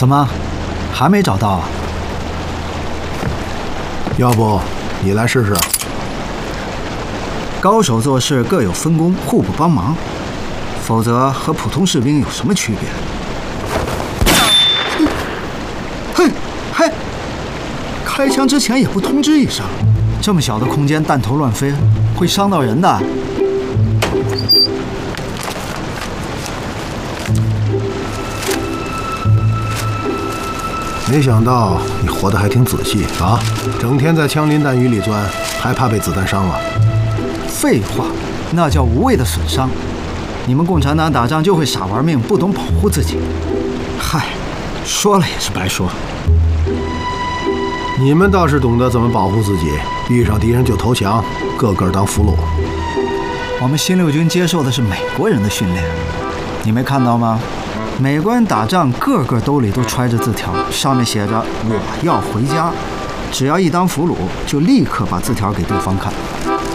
怎么，还没找到啊？ 要不你来试试？ 高手做事各有分工，互不帮忙，否则和普通士兵有什么区别？嘿，开枪之前也不通知一声，这么小的空间，弹头乱飞，会伤到人的。 没想到你活得还挺仔细啊！整天在枪林弹雨里钻，还怕被子弹伤了？ 废话，那叫无谓的损伤。你们共产党打仗就会傻玩命，不懂保护自己。嗨，说了也是白说。 你们倒是懂得怎么保护自己，遇上敌人就投降，个个当俘虏。 我们新六军接受的是美国人的训练，你没看到吗？美国人打仗个个兜里都揣着字条，上面写着“我要回家”，只要一当俘虏，就立刻把字条给对方看。